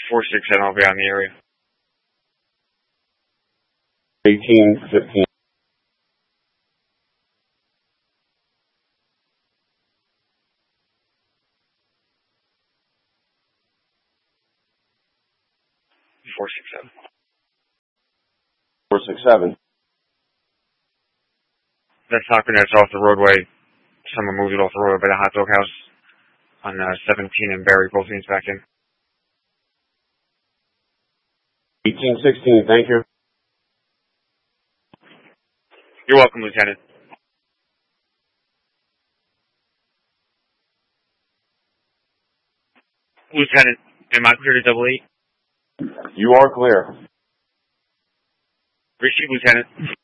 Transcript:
467, I'll be out in the area. 1815. Four six seven. 467. That soccer net's off the roadway. Someone moved it off the roadway by the hot dog house on 17 and Barry. Both units back in. 1816, thank you. You're welcome, Lieutenant. Lieutenant, am I clear to double eight? You are clear. Receive, Lieutenant.